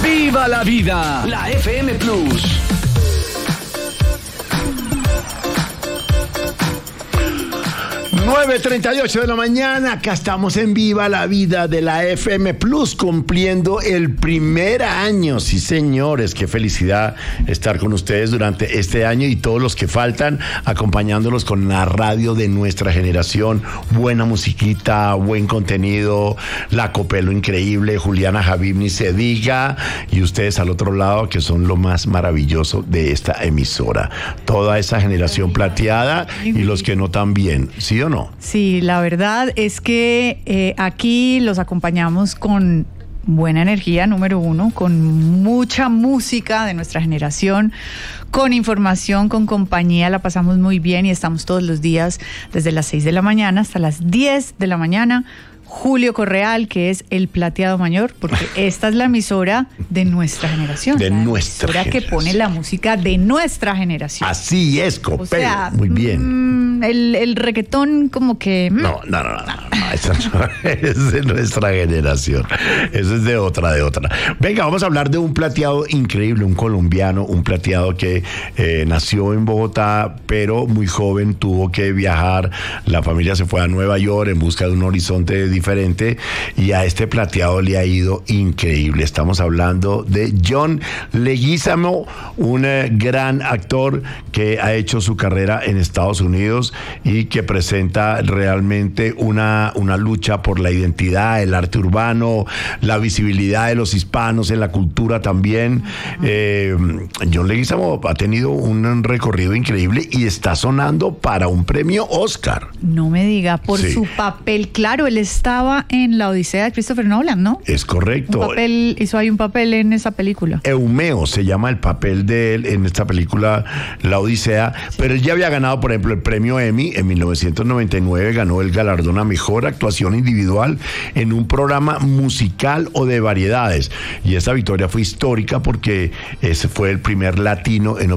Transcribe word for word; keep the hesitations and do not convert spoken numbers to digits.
¡Viva la vida! La F M Plus. nueve treinta y ocho de la mañana, acá estamos en Viva la Vida de la F M Plus, cumpliendo el primer año. Sí, señores, qué felicidad estar con ustedes durante este año y todos los que faltan, acompañándolos con la radio de nuestra generación. Buena musiquita, buen contenido, la Copelo increíble, Juliana Javib ni se diga, y ustedes al otro lado, que son lo más maravilloso de esta emisora. Toda esa generación plateada y los que no tan bien, ¿sí o no? Sí, la verdad es que eh, aquí los acompañamos con buena energía, número uno, con mucha música de nuestra generación, con información, con compañía, la pasamos muy bien y estamos todos los días desde las seis de la mañana hasta las diez de la mañana. Julio Correal, que es el plateado mayor, porque esta es la emisora de nuestra generación. De la nuestra emisora generación. Que pone la música de nuestra generación. Así es, Copelo. O sea, muy bien. Mm, el, el reggaetón como que... Mm. No, no, no, no, no, eso no es de nuestra generación. Eso es de otra, de otra. Venga, vamos a hablar de un plateado increíble, un colombiano, un plateado que eh, nació en Bogotá, pero muy joven tuvo que viajar. La familia se fue a Nueva York en busca de un horizonte diferente y a este plateado le ha ido increíble. Estamos hablando de John Leguizamo, un eh, gran actor que ha hecho su carrera en Estados Unidos y que presenta realmente una, una lucha por la identidad, el arte urbano, la visibilidad de los hispanos en la cultura también. Eh, John Leguizamo ha tenido un recorrido increíble y está sonando para un premio Oscar. No me diga, por Sí. su papel. Claro, él estaba en La Odisea de Christopher Nolan, ¿no? Es correcto. Un papel, hizo ahí un papel en esa película. Eumeo se llama el papel de él en esta película La Odisea, pero él ya había ganado, por ejemplo, el premio Emmy en mil novecientos noventa y nueve, ganó el galardón a mejor actuación individual en un programa musical o de variedades, y esta victoria fue histórica porque ese fue el primer latino en